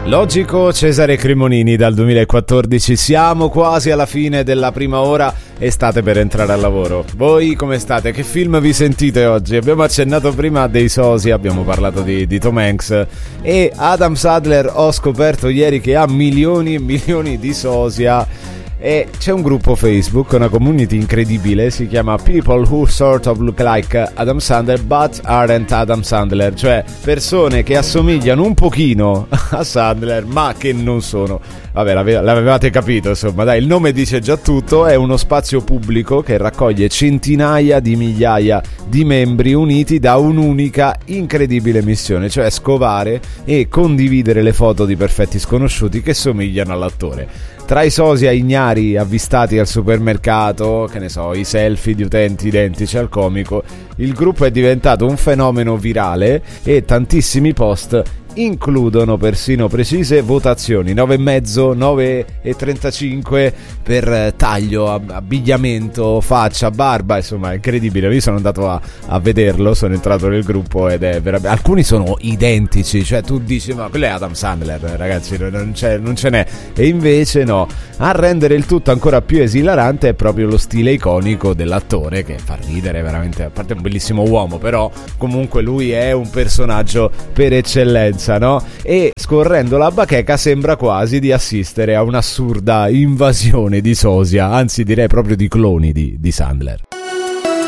Logico, Cesare Cremonini dal 2014, siamo quasi alla fine della prima ora e state per entrare al lavoro. Voi come state? Che film vi sentite oggi? Abbiamo accennato prima dei sosia, abbiamo parlato di Tom Hanks e Adam Sandler ho scoperto ieri che ha milioni e milioni di sosia. E c'è un gruppo Facebook, una community incredibile, si chiama People Who Sort of Look Like Adam Sandler But Aren't Adam Sandler, cioè persone che assomigliano un pochino a Sandler ma che non sono. Vabbè, l'avevate capito, insomma, dai, il nome dice già tutto. È uno spazio pubblico che raccoglie centinaia di migliaia di membri uniti da un'unica incredibile missione, cioè scovare e condividere le foto di perfetti sconosciuti che somigliano all'attore. Tra i sosia ignari avvistati al supermercato, che ne so, i selfie di utenti identici al comico, il gruppo è diventato un fenomeno virale e tantissimi post includono persino precise votazioni, 9,5, 9,35 per taglio, abbigliamento, faccia, barba, insomma è incredibile. Io sono andato a vederlo, sono entrato nel gruppo ed è veramente, alcuni sono identici, cioè tu dici ma quello è Adam Sandler, ragazzi, non ce n'è, e invece no. A rendere il tutto ancora più esilarante è proprio lo stile iconico dell'attore, che fa ridere veramente, a parte è un bellissimo uomo, però comunque lui è un personaggio per eccellenza, no? E scorrendo la bacheca sembra quasi di assistere a un'assurda invasione di sosia, anzi direi proprio di cloni di Sandler.